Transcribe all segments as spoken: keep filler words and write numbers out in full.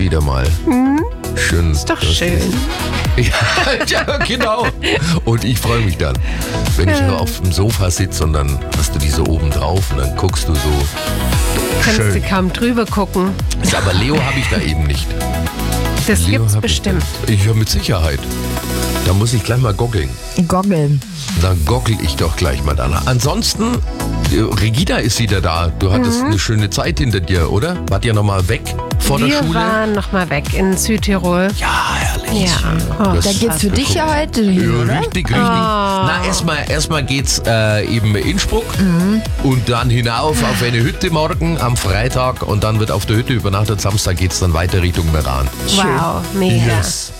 wieder mal. Mhm. Schön. Ist doch schön. Ja, ja, genau. Und ich freue mich dann, wenn ich nur auf dem Sofa sitze und dann hast du die so oben drauf und dann guckst du so. Kannst du Schön. kaum drüber gucken. Aber Leo habe ich da eben nicht. Das Leo gibt's hab ich bestimmt. da. Ich höre mit Sicherheit. Da muss ich gleich mal goggeln. Goggeln. Dann goggle ich doch gleich mal danach. Ansonsten, äh, Regina ist wieder da. Du hattest Mhm. eine schöne Zeit hinter dir, oder? Wart ihr nochmal weg vor Wir der Schule? waren noch mal weg in Südtirol. Ja, herrlich. Ja. Oh, Das- Da geht's für dich ja heute hin, Ja, oder? richtig, richtig. Na, erstmal erstmal geht's äh, eben Innsbruck Mhm. und dann hinauf auf eine Hütte morgen am Freitag und dann wird auf der Hütte übernachtet. Samstag geht's dann weiter Richtung Meran. wow, mega.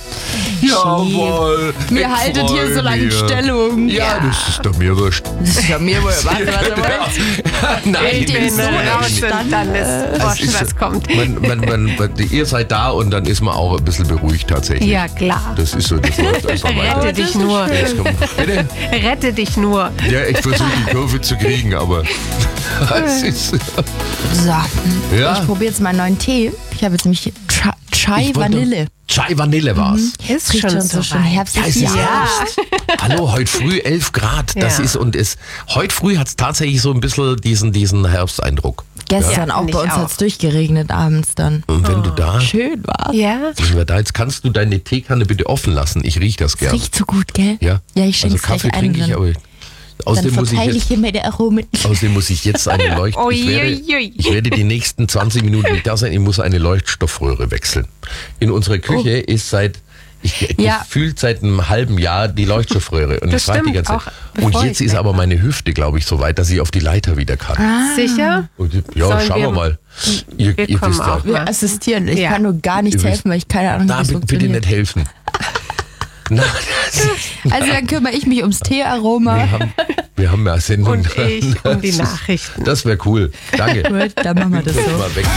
Jawohl. Mir ich haltet freu hier so lange mich. Stellung. Ja, das ist doch mir wurscht. Das ist ja mir wohl. Warte, warte, warte. Nein, Ich bin das ist so so raus nicht. und dann ist Es wurscht, ist was so- kommt. Man, man, man, man, ihr seid da und dann ist man auch ein bisschen beruhigt tatsächlich. Ja, klar. Das ist so, das läuft einfach weiter. Rette dich nur. Jetzt kommt, bitte? Rette dich nur. Ja, ich versuche die Kurve zu kriegen, aber es ist... So, Ja. ich probiere jetzt mal einen neuen Tee. Ich habe jetzt nämlich Chai, Chai Ich wollte- Vanille. Chai Vanille war's. Ist Riecht schon schon so so schön weit. herbstlich. Ja, es ist Ja. Herbst. Hallo, heute früh elf Grad. Das Ja. ist und es heute früh hat es tatsächlich so ein bisschen diesen, diesen Herbsteindruck. Gestern Ja, auch finde bei ich uns auch. hat es durchgeregnet abends dann. Und wenn du da, Schön war's. Ja. wenn wir da jetzt kannst du deine Teekanne bitte offen lassen. Ich riech das gern. Riecht so gut, gell? Ja. Ja, ich schenke Also es gleich Kaffee ein. trinke ich, Dann, aber dann außerdem muss ich verteile ich jetzt hier meine Aromen. Außerdem muss ich jetzt eine Leucht... Ui, ich, werde, ui, ui. ich werde die nächsten zwanzig Minuten nicht da sein. Ich muss eine Leuchtstoffröhre wechseln. In unserer Küche ist seit... Ich, Ja. gefühlt seit einem halben Jahr die Leuchtstoffröhre. Und Das ich frage die stimmt, ganze Zeit. auch Und bevor jetzt ich ist weg aber war. meine Hüfte, glaube ich, so weit, dass ich auf die Leiter wieder kann. Sicher? Und, ja, Sollen schauen wir wir- mal. Ihr, wir ihr kommen wisst ja. auch. Wir assistieren. Ich Ja. kann nur gar nichts Ihr wisst- helfen, weil ich keine Ahnung, wie Na, das bitte funktioniert. nicht helfen. Na, das, Also dann kümmere ich mich ums Teearoma. wir, haben, wir haben ja Sendung Und dran. ich um die Nachrichten. Das wäre cool. Danke. Gut, dann machen wir das so. Mal weg.